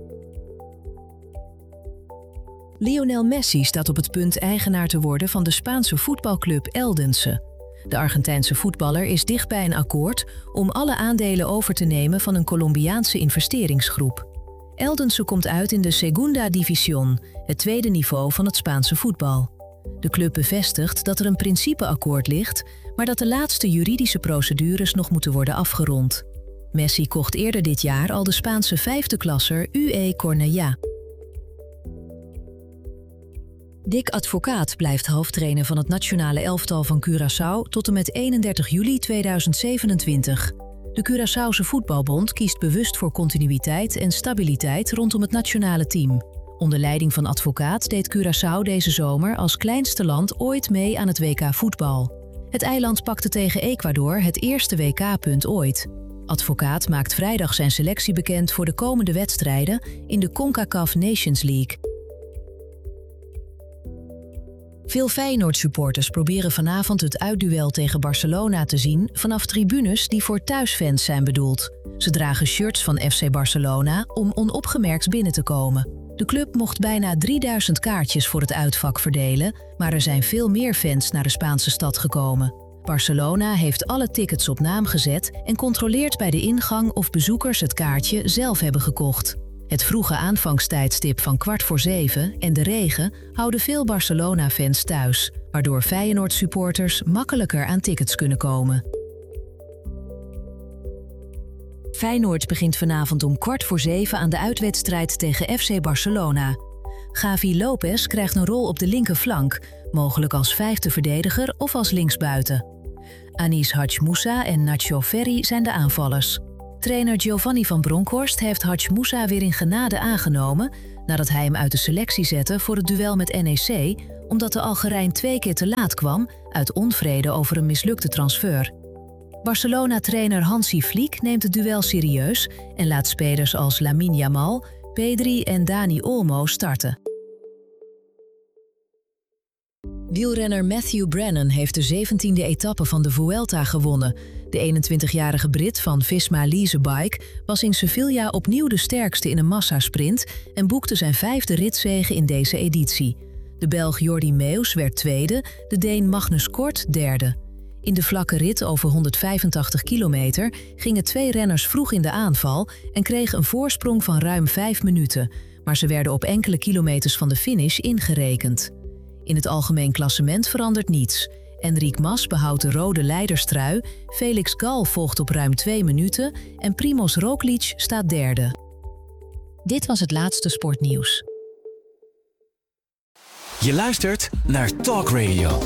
Lionel Messi staat op het punt eigenaar te worden van de Spaanse voetbalclub Eldense. De Argentijnse voetballer is dicht bij een akkoord om alle aandelen over te nemen van een Colombiaanse investeringsgroep. Eldense komt uit in de Segunda División, het tweede niveau van het Spaanse voetbal. De club bevestigt dat er een principeakkoord ligt, maar dat de laatste juridische procedures nog moeten worden afgerond. Messi kocht eerder dit jaar al de Spaanse vijfde klasser UE Cornellà. Dick Advocaat blijft hoofdtrainer van het nationale elftal van Curaçao tot en met 31 juli 2027. De Curaçaose Voetbalbond kiest bewust voor continuïteit en stabiliteit rondom het nationale team. Onder leiding van Advocaat deed Curaçao deze zomer als kleinste land ooit mee aan het WK voetbal. Het eiland pakte tegen Ecuador het eerste WK-punt ooit. Advocaat maakt vrijdag zijn selectie bekend voor de komende wedstrijden in de CONCACAF Nations League. Veel Feyenoord-supporters proberen vanavond het uitduel tegen Barcelona te zien vanaf tribunes die voor thuisfans zijn bedoeld. Ze dragen shirts van FC Barcelona om onopgemerkt binnen te komen. De club mocht bijna 3000 kaartjes voor het uitvak verdelen, maar er zijn veel meer fans naar de Spaanse stad gekomen. Barcelona heeft alle tickets op naam gezet en controleert bij de ingang of bezoekers het kaartje zelf hebben gekocht. Het vroege aanvangstijdstip van 6:15 en de regen houden veel Barcelona-fans thuis, waardoor Feyenoord-supporters makkelijker aan tickets kunnen komen. Feyenoord begint vanavond om 6:15 aan de uitwedstrijd tegen FC Barcelona. Gavi Lopez krijgt een rol op de linkerflank, mogelijk als vijfde verdediger of als linksbuiten. Anis Hadj Moussa en Nacho Ferry zijn de aanvallers. Trainer Giovanni van Bronckhorst heeft Hadj Moussa weer in genade aangenomen nadat hij hem uit de selectie zette voor het duel met NEC, omdat de Algerijn 2 keer te laat kwam uit onvrede over een mislukte transfer. Barcelona-trainer Hansi Flick neemt het duel serieus en laat spelers als Lamine Yamal, Pedri en Dani Olmo starten. Wielrenner Matthew Brennan heeft de 17e etappe van de Vuelta gewonnen. De 21-jarige Brit van Visma Lease Bike was in Sevilla opnieuw de sterkste in een massasprint en boekte zijn 5e ritzege in deze editie. De Belg Jordi Meeus werd tweede, de Deen Magnus Kort derde. In de vlakke rit over 185 kilometer gingen 2 renners vroeg in de aanval en kregen een voorsprong van ruim 5 minuten, maar ze werden op enkele kilometers van de finish ingerekend. In het algemeen klassement verandert niets. Enric Mas behoudt de rode leiderstrui, Felix Gal volgt op ruim 2 minuten en Primož Roglič staat derde. Dit was het laatste sportnieuws. Je luistert naar Talk Radio.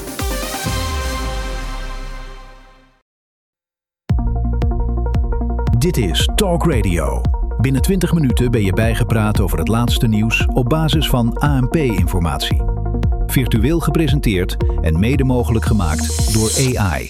Dit is Talk Radio. Binnen 20 minuten ben je bijgepraat over het laatste nieuws op basis van ANP-informatie. Virtueel gepresenteerd en mede mogelijk gemaakt door AI.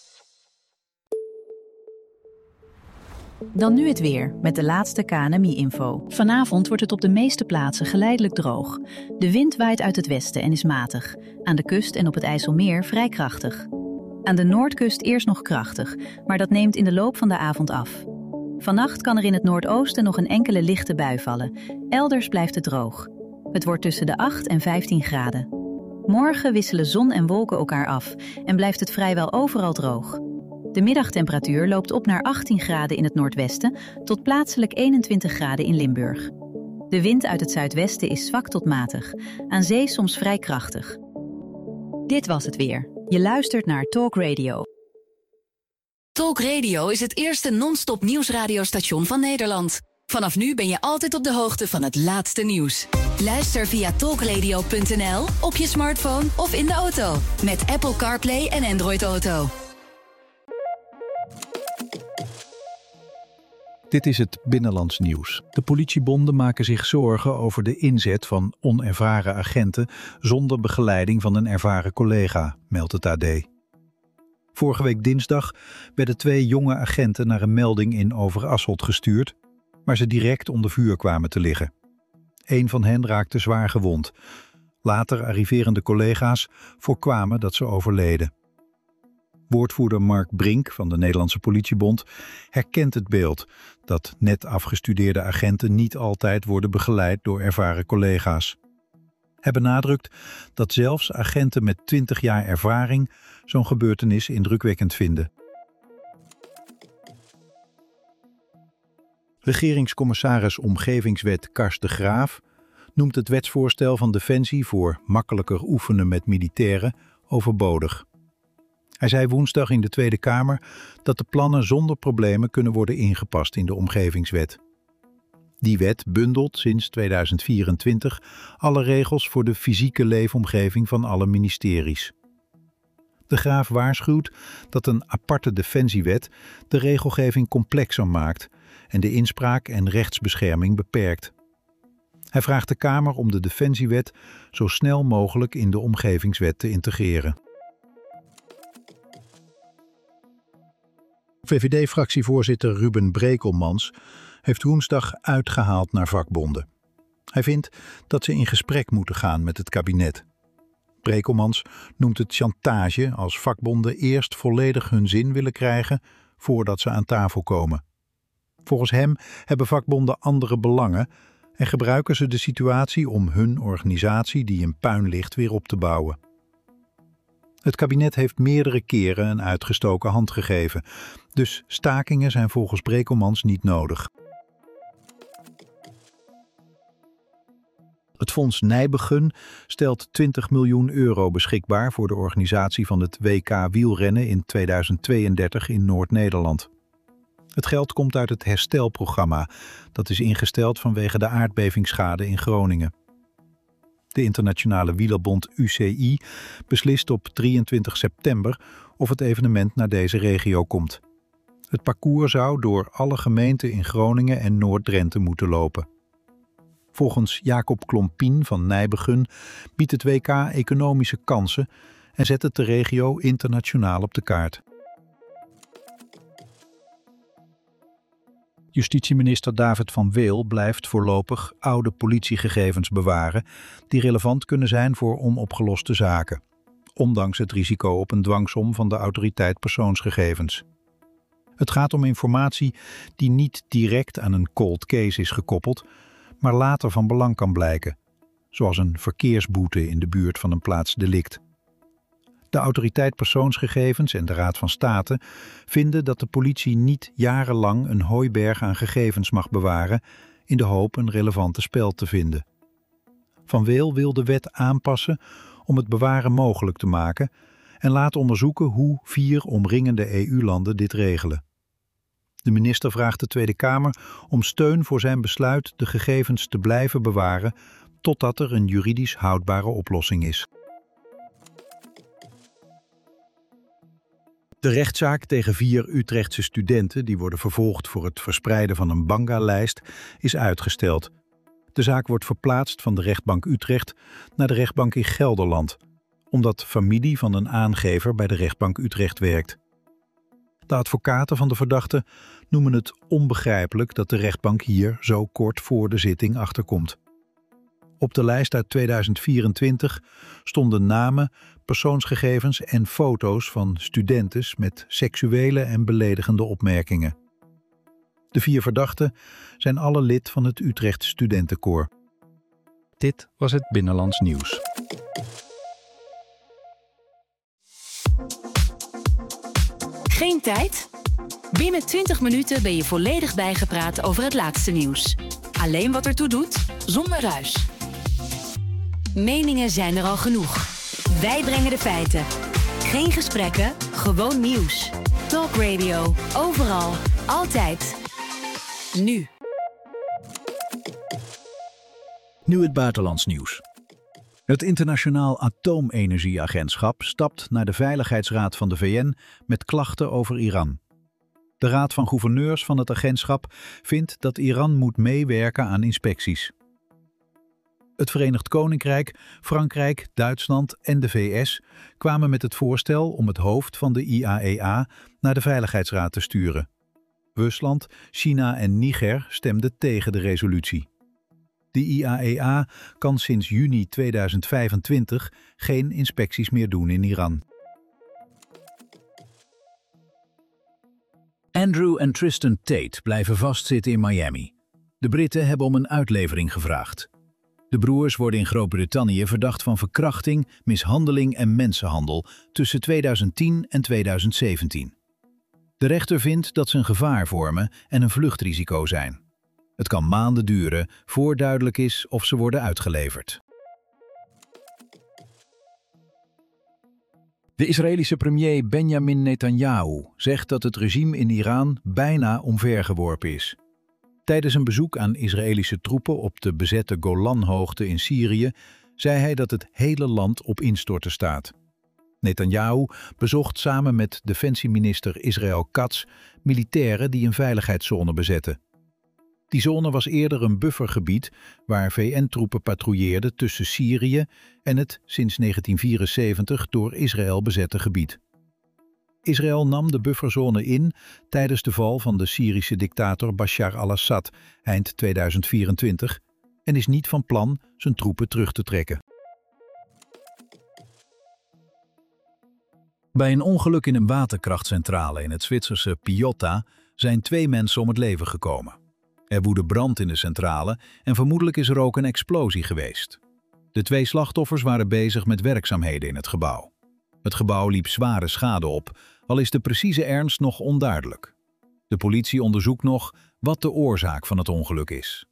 Dan nu het weer, met de laatste KNMI-info. Vanavond wordt het op de meeste plaatsen geleidelijk droog. De wind waait uit het westen en is matig. Aan de kust en op het IJsselmeer vrij krachtig. Aan de noordkust eerst nog krachtig, maar dat neemt in de loop van de avond af. Vannacht kan er in het noordoosten nog een enkele lichte bui vallen. Elders blijft het droog. Het wordt tussen de 8 en 15 graden. Morgen wisselen zon en wolken elkaar af en blijft het vrijwel overal droog. De middagtemperatuur loopt op naar 18 graden in het noordwesten tot plaatselijk 21 graden in Limburg. De wind uit het zuidwesten is zwak tot matig, aan zee soms vrij krachtig. Dit was het weer. Je luistert naar Talk Radio. Talk Radio is het eerste non-stop nieuwsradiostation van Nederland. Vanaf nu ben je altijd op de hoogte van het laatste nieuws. Luister via talkradio.nl, op je smartphone of in de auto. Met Apple CarPlay en Android Auto. Dit is het Binnenlands nieuws. De politiebonden maken zich zorgen over de inzet van onervaren agenten zonder begeleiding van een ervaren collega, meldt het AD. Vorige week dinsdag werden 2 jonge agenten naar een melding in Overasselt gestuurd, waar ze direct onder vuur kwamen te liggen. 1 van hen raakte zwaar gewond. Later arriverende collega's voorkwamen dat ze overleden. Woordvoerder Mark Brink van de Nederlandse Politiebond herkent het beeld dat net afgestudeerde agenten niet altijd worden begeleid door ervaren collega's. Hij benadrukt dat zelfs agenten met 20 jaar ervaring zo'n gebeurtenis indrukwekkend vinden. Regeringscommissaris Omgevingswet Kars de Graaf noemt het wetsvoorstel van Defensie voor makkelijker oefenen met militairen overbodig. Hij zei woensdag in de Tweede Kamer dat de plannen zonder problemen kunnen worden ingepast in de Omgevingswet. Die wet bundelt sinds 2024 alle regels voor de fysieke leefomgeving van alle ministeries. De Graaf waarschuwt dat een aparte defensiewet de regelgeving complexer maakt en de inspraak en rechtsbescherming beperkt. Hij vraagt de Kamer om de defensiewet zo snel mogelijk in de Omgevingswet te integreren. VVD-fractievoorzitter Ruben Brekelmans heeft woensdag uitgehaald naar vakbonden. Hij vindt dat ze in gesprek moeten gaan met het kabinet. Brekelmans noemt het chantage als vakbonden eerst volledig hun zin willen krijgen voordat ze aan tafel komen. Volgens hem hebben vakbonden andere belangen en gebruiken ze de situatie om hun organisatie die in puin ligt weer op te bouwen. Het kabinet heeft meerdere keren een uitgestoken hand gegeven, dus stakingen zijn volgens Brekelmans niet nodig. Het Fonds Nijbegun stelt 20 miljoen euro beschikbaar voor de organisatie van het WK wielrennen in 2032 in Noord-Nederland. Het geld komt uit het herstelprogramma, dat is ingesteld vanwege de aardbevingsschade in Groningen. De internationale wielerbond UCI beslist op 23 september of het evenement naar deze regio komt. Het parcours zou door alle gemeenten in Groningen en Noord-Drenthe moeten lopen. Volgens Jacob Klompien van Nijbegun biedt het WK economische kansen en zet het de regio internationaal op de kaart. Justitieminister David van Weel blijft voorlopig oude politiegegevens bewaren die relevant kunnen zijn voor onopgeloste zaken, ondanks het risico op een dwangsom van de Autoriteit Persoonsgegevens. Het gaat om informatie die niet direct aan een cold case is gekoppeld, maar later van belang kan blijken, zoals een verkeersboete in de buurt van een plaatsdelict. De Autoriteit Persoonsgegevens en de Raad van State vinden dat de politie niet jarenlang een hooiberg aan gegevens mag bewaren in de hoop een relevante speld te vinden. Van Weel wil de wet aanpassen om het bewaren mogelijk te maken en laat onderzoeken hoe 4 omringende EU-landen dit regelen. De minister vraagt de Tweede Kamer om steun voor zijn besluit de gegevens te blijven bewaren totdat er een juridisch houdbare oplossing is. De rechtszaak tegen 4 Utrechtse studenten die worden vervolgd voor het verspreiden van een Banga-lijst is uitgesteld. De zaak wordt verplaatst van de rechtbank Utrecht naar de rechtbank in Gelderland, omdat familie van een aangever bij de rechtbank Utrecht werkt. De advocaten van de verdachte noemen het onbegrijpelijk dat de rechtbank hier zo kort voor de zitting achterkomt. Op de lijst uit 2024 stonden namen, persoonsgegevens en foto's van studentes met seksuele en beledigende opmerkingen. De 4 verdachten zijn alle lid van het Utrecht Studentenkoor. Dit was het Binnenlands Nieuws. Geen tijd? Binnen 20 minuten ben je volledig bijgepraat over het laatste nieuws. Alleen wat ertoe doet, zonder ruis. Meningen zijn er al genoeg. Wij brengen de feiten. Geen gesprekken, gewoon nieuws. Talk Radio, overal, altijd. Nu. Nu het buitenlands nieuws. Het Internationaal Atoomenergieagentschap stapt naar de Veiligheidsraad van de VN met klachten over Iran. De Raad van Gouverneurs van het agentschap vindt dat Iran moet meewerken aan inspecties. Het Verenigd Koninkrijk, Frankrijk, Duitsland en de VS kwamen met het voorstel om het hoofd van de IAEA naar de Veiligheidsraad te sturen. Rusland, China en Niger stemden tegen de resolutie. De IAEA kan sinds juni 2025 geen inspecties meer doen in Iran. Andrew en Tristan Tate blijven vastzitten in Miami. De Britten hebben om een uitlevering gevraagd. De broers worden in Groot-Brittannië verdacht van verkrachting, mishandeling en mensenhandel tussen 2010 en 2017. De rechter vindt dat ze een gevaar vormen en een vluchtrisico zijn. Het kan maanden duren voor duidelijk is of ze worden uitgeleverd. De Israëlische premier Benjamin Netanyahu zegt dat het regime in Iran bijna omvergeworpen is. Tijdens een bezoek aan Israëlische troepen op de bezette Golanhoogte in Syrië zei hij dat het hele land op instorten staat. Netanyahu bezocht samen met defensieminister Israël Katz militairen die een veiligheidszone bezetten. Die zone was eerder een buffergebied waar VN-troepen patrouilleerden tussen Syrië en het sinds 1974 door Israël bezette gebied. Israël nam de bufferzone in tijdens de val van de Syrische dictator Bashar al-Assad eind 2024 en is niet van plan zijn troepen terug te trekken. Bij een ongeluk in een waterkrachtcentrale in het Zwitserse Piotta zijn 2 mensen om het leven gekomen. Er woedde brand in de centrale en vermoedelijk is er ook een explosie geweest. De 2 slachtoffers waren bezig met werkzaamheden in het gebouw. Het gebouw liep zware schade op, al is de precieze ernst nog onduidelijk. De politie onderzoekt nog wat de oorzaak van het ongeluk is.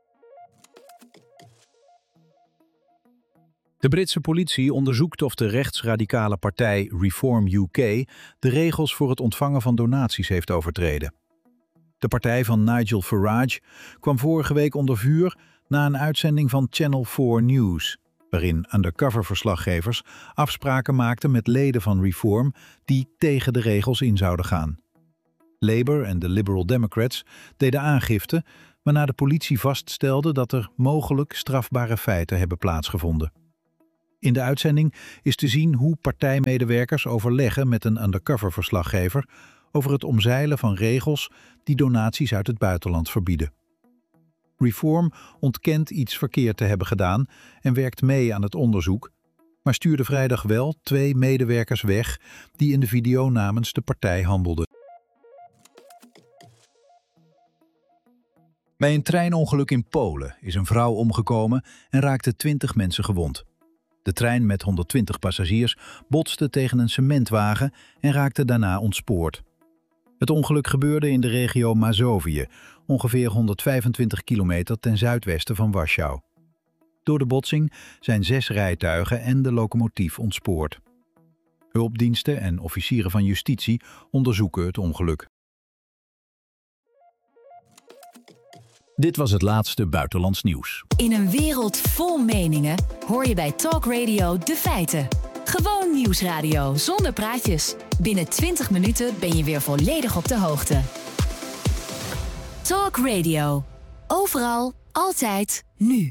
De Britse politie onderzoekt of de rechtsradicale partij Reform UK de regels voor het ontvangen van donaties heeft overtreden. De partij van Nigel Farage kwam vorige week onder vuur na een uitzending van Channel 4 News. waarin undercover-verslaggevers afspraken maakten met leden van Reform die tegen de regels in zouden gaan. Labour en de Liberal Democrats deden aangifte, waarna de politie vaststelde dat er mogelijk strafbare feiten hebben plaatsgevonden. In de uitzending is te zien hoe partijmedewerkers overleggen met een undercover-verslaggever over het omzeilen van regels die donaties uit het buitenland verbieden. Reform ontkent iets verkeerd te hebben gedaan en werkt mee aan het onderzoek, maar stuurde vrijdag wel 2 medewerkers weg die in de video namens de partij handelden. Bij een treinongeluk in Polen is een vrouw omgekomen en raakten 20 mensen gewond. De trein met 120 passagiers botste tegen een cementwagen en raakte daarna ontspoord. Het ongeluk gebeurde in de regio Mazowië, ongeveer 125 kilometer ten zuidwesten van Warschau. Door de botsing zijn 6 rijtuigen en de locomotief ontspoord. Hulpdiensten en officieren van justitie onderzoeken het ongeluk. Dit was het laatste buitenlands nieuws. In een wereld vol meningen hoor je bij Talk Radio de feiten. Gewoon nieuwsradio zonder praatjes. Binnen 20 minuten ben je weer volledig op de hoogte. Talk Radio. Overal, altijd, nu.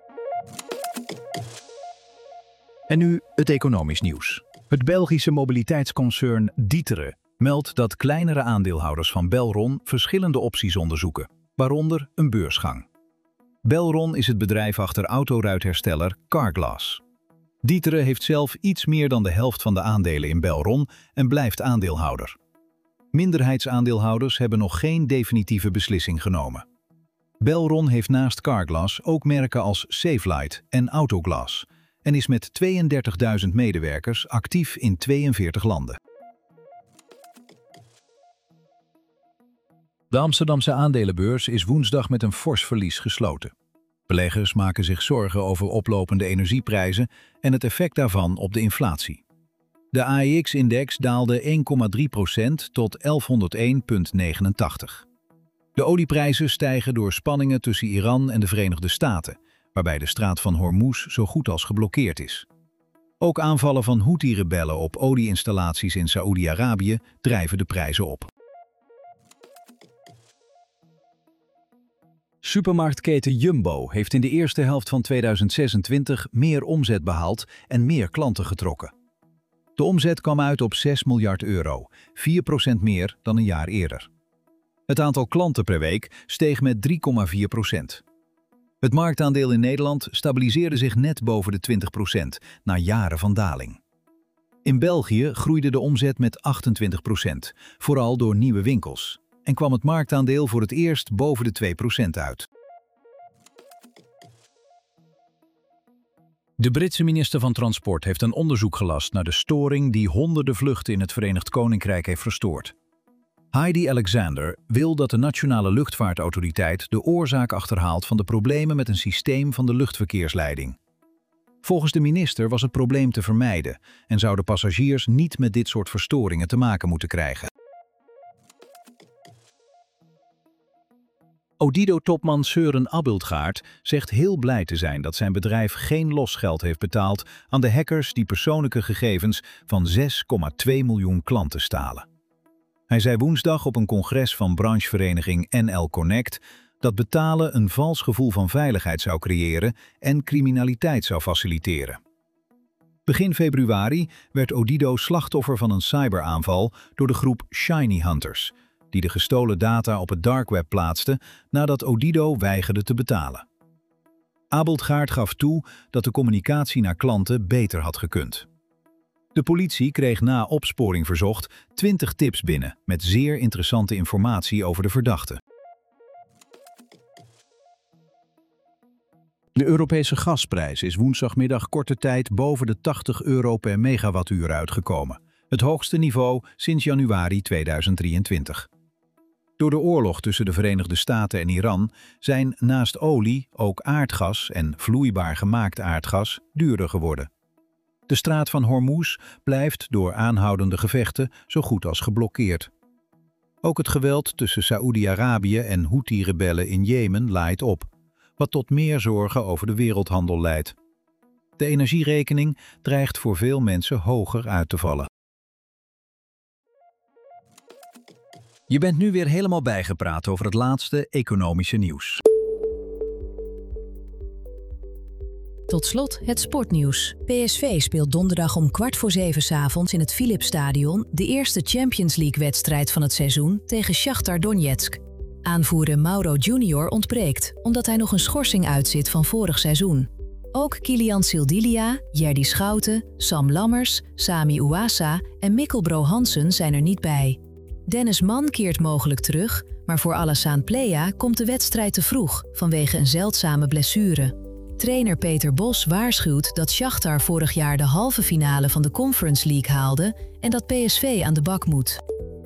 En nu het economisch nieuws. Het Belgische mobiliteitsconcern D'Ieteren meldt dat kleinere aandeelhouders van Belron verschillende opties onderzoeken, waaronder een beursgang. Belron is het bedrijf achter autoruithersteller Carglass. D'Ieteren heeft zelf iets meer dan de helft van de aandelen in Belron en blijft aandeelhouder. Minderheidsaandeelhouders hebben nog geen definitieve beslissing genomen. Belron heeft naast Carglass ook merken als Safelite en Autoglass en is met 32.000 medewerkers actief in 42 landen. De Amsterdamse aandelenbeurs is woensdag met een fors verlies gesloten. Beleggers maken zich zorgen over oplopende energieprijzen en het effect daarvan op de inflatie. De AEX-index daalde 1,3% tot 1101,89. De olieprijzen stijgen door spanningen tussen Iran en de Verenigde Staten, waarbij de straat van Hormuz zo goed als geblokkeerd is. Ook aanvallen van Houthi-rebellen op olieinstallaties in Saoedi-Arabië drijven de prijzen op. Supermarktketen Jumbo heeft in de eerste helft van 2026 meer omzet behaald en meer klanten getrokken. De omzet kwam uit op 6 miljard euro, 4% meer dan een jaar eerder. Het aantal klanten per week steeg met 3,4%. Het marktaandeel in Nederland stabiliseerde zich net boven de 20% na jaren van daling. In België groeide de omzet met 28%, vooral door nieuwe winkels, en kwam het marktaandeel voor het eerst boven de 2% uit. De Britse minister van Transport heeft een onderzoek gelast naar de storing die honderden vluchten in het Verenigd Koninkrijk heeft verstoord. Heidi Alexander wil dat de Nationale Luchtvaartautoriteit de oorzaak achterhaalt van de problemen met een systeem van de luchtverkeersleiding. Volgens de minister was het probleem te vermijden en zouden passagiers niet met dit soort verstoringen te maken moeten krijgen. Odido-topman Søren Abildgaard zegt heel blij te zijn dat zijn bedrijf geen losgeld heeft betaald aan de hackers die persoonlijke gegevens van 6,2 miljoen klanten stalen. Hij zei woensdag op een congres van branchevereniging NL Connect dat betalen een vals gevoel van veiligheid zou creëren en criminaliteit zou faciliteren. Begin februari werd Odido slachtoffer van een cyberaanval door de groep Shiny Hunters, die de gestolen data op het dark web plaatste nadat Odido weigerde te betalen. Abildgaard gaf toe dat de communicatie naar klanten beter had gekund. De politie kreeg na opsporing verzocht 20 tips binnen met zeer interessante informatie over de verdachte. De Europese gasprijs is woensdagmiddag korte tijd boven de €80 per megawattuur uitgekomen, het hoogste niveau sinds januari 2023. Door de oorlog tussen de Verenigde Staten en Iran zijn naast olie ook aardgas en vloeibaar gemaakt aardgas duurder geworden. De straat van Hormuz blijft door aanhoudende gevechten zo goed als geblokkeerd. Ook het geweld tussen Saoedi-Arabië en Houthi-rebellen in Jemen laait op, wat tot meer zorgen over de wereldhandel leidt. De energierekening dreigt voor veel mensen hoger uit te vallen. Je bent nu weer helemaal bijgepraat over het laatste economische nieuws. Tot slot het sportnieuws. PSV speelt donderdag om 6:15 'avonds in het Philipsstadion de eerste Champions League-wedstrijd van het seizoen tegen Shakhtar Donetsk. Aanvoerder Mauro Junior ontbreekt, omdat hij nog een schorsing uitzit van vorig seizoen. Ook Kilian Sildilia, Jerdy Schouten, Sam Lammers, Sami Ouassa en Mikkelbro Hansen zijn er niet bij. Dennis Mann keert mogelijk terug, maar voor Alassane Plea komt de wedstrijd te vroeg vanwege een zeldzame blessure. Trainer Peter Bos waarschuwt dat Shakhtar vorig jaar de halve finale van de Conference League haalde en dat PSV aan de bak moet.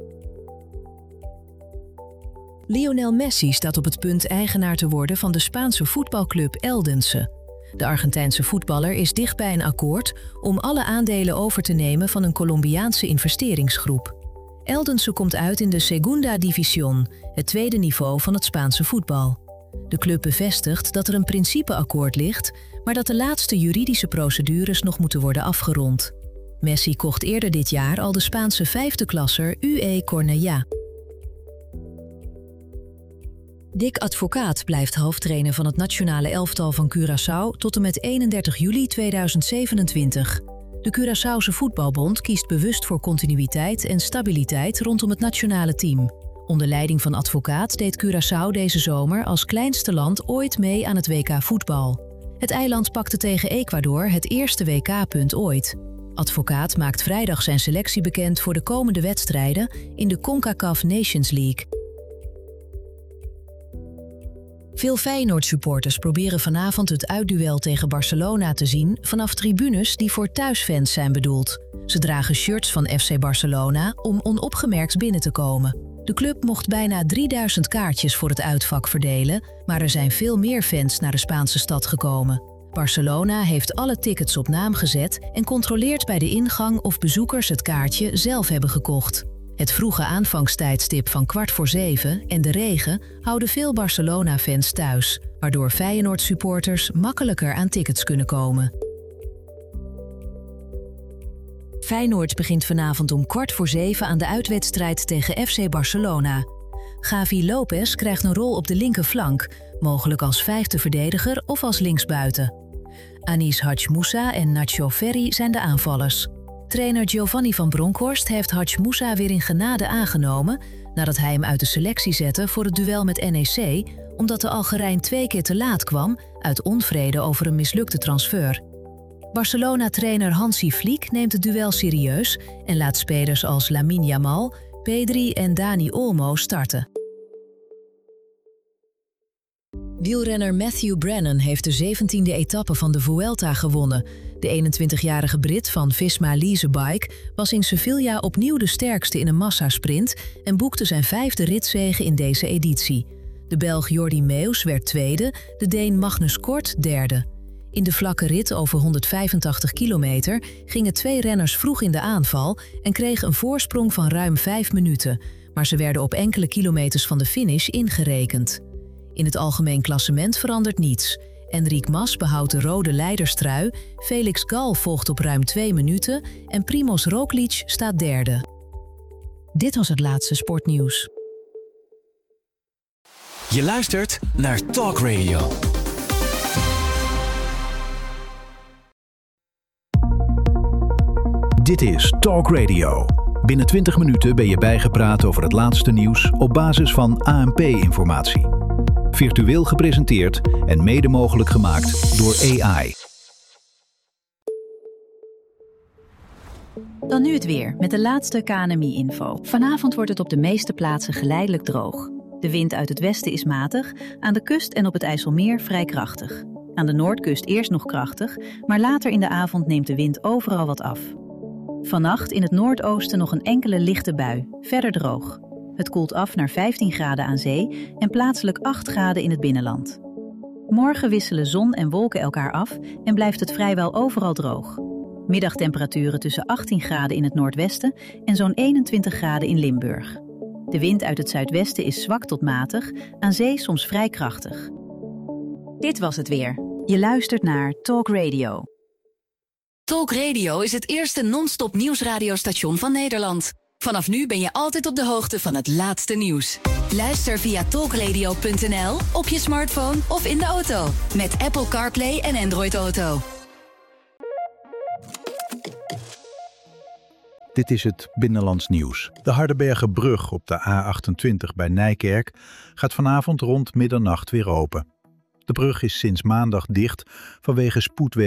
Lionel Messi staat op het punt eigenaar te worden van de Spaanse voetbalclub Eldense. De Argentijnse voetballer is dicht bij een akkoord om alle aandelen over te nemen van een Colombiaanse investeringsgroep. Eldense komt uit in de Segunda División, het tweede niveau van het Spaanse voetbal. De club bevestigt dat er een principeakkoord ligt, maar dat de laatste juridische procedures nog moeten worden afgerond. Messi kocht eerder dit jaar al de Spaanse vijfde klasser UE Cornellà. Dick Advocaat blijft hoofdtrainer van het nationale elftal van Curaçao tot en met 31 juli 2027. De Curaçaose Voetbalbond kiest bewust voor continuïteit en stabiliteit rondom het nationale team. Onder leiding van Advocaat deed Curaçao deze zomer als kleinste land ooit mee aan het WK voetbal. Het eiland pakte tegen Ecuador het eerste WK-punt ooit. Advocaat maakt vrijdag zijn selectie bekend voor de komende wedstrijden in de CONCACAF Nations League. Veel Feyenoord-supporters proberen vanavond het uitduel tegen Barcelona te zien vanaf tribunes die voor thuisfans zijn bedoeld. Ze dragen shirts van FC Barcelona om onopgemerkt binnen te komen. De club mocht bijna 3000 kaartjes voor het uitvak verdelen, maar er zijn veel meer fans naar de Spaanse stad gekomen. Barcelona heeft alle tickets op naam gezet en controleert bij de ingang of bezoekers het kaartje zelf hebben gekocht. Het vroege aanvangstijdstip van 6:15 en de regen houden veel Barcelona-fans thuis, waardoor Feyenoord-supporters makkelijker aan tickets kunnen komen. Feyenoord begint vanavond om 6:15 aan de uitwedstrijd tegen FC Barcelona. Gavi Lopez krijgt een rol op de linkerflank, mogelijk als vijfde verdediger of als linksbuiten. Anis Hadj Moussa en Nacho Ferry zijn de aanvallers. Trainer Giovanni van Bronckhorst heeft Hadj Moussa weer in genade aangenomen nadat hij hem uit de selectie zette voor het duel met NEC, omdat de Algerijn 2 keer te laat kwam uit onvrede over een mislukte transfer. Barcelona-trainer Hansi Flick neemt het duel serieus en laat spelers als Lamine Yamal, Pedri en Dani Olmo starten. Wielrenner Matthew Brennan heeft de 17e etappe van de Vuelta gewonnen. De 21-jarige Brit van Visma Lease Bike was in Sevilla opnieuw de sterkste in een massasprint en boekte zijn 5e ritzege in deze editie. De Belg Jordi Meeus werd tweede, de Deen Magnus Kort derde. In de vlakke rit over 185 kilometer gingen 2 renners vroeg in de aanval en kregen een voorsprong van ruim 5 minuten, maar ze werden op enkele kilometers van de finish ingerekend. In het algemeen klassement verandert niets. Enric Mas behoudt de rode leiderstrui, Felix Gal volgt op ruim 2 minuten en Primož Roglič staat derde. Dit was het laatste sportnieuws. Je luistert naar Talk Radio. Dit is Talk Radio. Binnen 20 minuten ben je bijgepraat over het laatste nieuws op basis van ANP-informatie. Virtueel gepresenteerd en mede mogelijk gemaakt door AI. Dan nu het weer, met de laatste KNMI-info. Vanavond wordt het op de meeste plaatsen geleidelijk droog. De wind uit het westen is matig, aan de kust en op het IJsselmeer vrij krachtig. Aan de noordkust eerst nog krachtig, maar later in de avond neemt de wind overal wat af. Vannacht in het noordoosten nog een enkele lichte bui, verder droog. Het koelt af naar 15 graden aan zee en plaatselijk 8 graden in het binnenland. Morgen wisselen zon en wolken elkaar af en blijft het vrijwel overal droog. Middagtemperaturen tussen 18 graden in het noordwesten en zo'n 21 graden in Limburg. De wind uit het zuidwesten is zwak tot matig, aan zee soms vrij krachtig. Dit was het weer. Je luistert naar Talk Radio. Talk Radio is het eerste non-stop nieuwsradiostation van Nederland. Vanaf nu ben je altijd op de hoogte van het laatste nieuws. Luister via talkradio.nl, op je smartphone of in de auto. Met Apple CarPlay en Android Auto. Dit is het Binnenlands Nieuws. De Hardenbergerbrug op de A28 bij Nijkerk gaat vanavond rond middernacht weer open. De brug is sinds maandag dicht vanwege spoedwerk